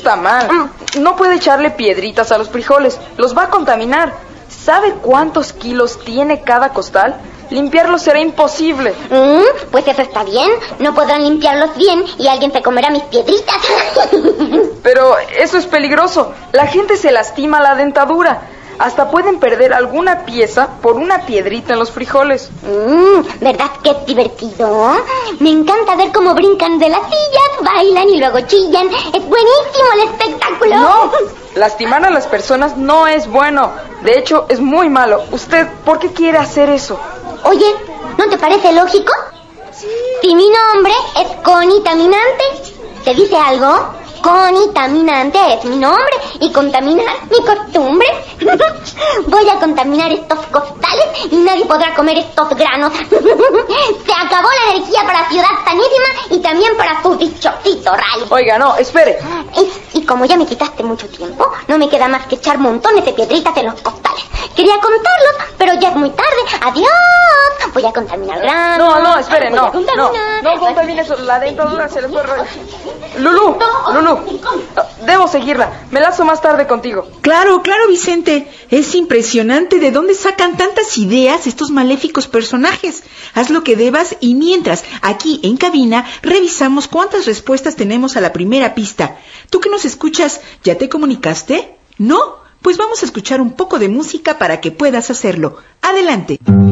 está mal. No puede echarle piedritas a los frijoles, los va a contaminar. ¿Sabe cuántos kilos tiene cada costal? Limpiarlos será imposible. Pues eso está bien. No podrán limpiarlos bien y alguien se comerá mis piedritas. Pero eso es peligroso. La gente se lastima la dentadura. Hasta pueden perder alguna pieza por una piedrita en los frijoles. ¿Verdad que es divertido? Me encanta ver cómo brincan de las sillas, bailan y luego chillan. Es buenísimo el espectáculo. No, lastimar a las personas no es bueno. De hecho, es muy malo. ¿Usted por qué quiere hacer eso? Oye, ¿no te parece lógico? Sí. Si mi nombre es contaminante, ¿te dice algo? Contaminante es mi nombre y contaminar mi costumbre. Voy a contaminar estos costales y nadie podrá comer estos granos. Se acabó la energía para Ciudad Sanísima y también para su dichosito rally. Oiga, no, espere. Y como ya me quitaste mucho tiempo, no me queda más que echar montones de piedritas en los costales. Quería contarlos, pero ya es muy tarde. Adiós. Voy a contaminar granos. No, espere, no contamine eso. La dentadura se le fue rollo. Lulú, debo seguirla. Me lazo más tarde contigo. Claro, Vicente. Es impresionante de dónde sacan tantas ideas estos maléficos personajes. Haz lo que debas y mientras, aquí en cabina, revisamos cuántas respuestas tenemos a la primera pista. ¿Tú que nos escuchas, ya te comunicaste? ¿No? Pues vamos a escuchar un poco de música para que puedas hacerlo. Adelante.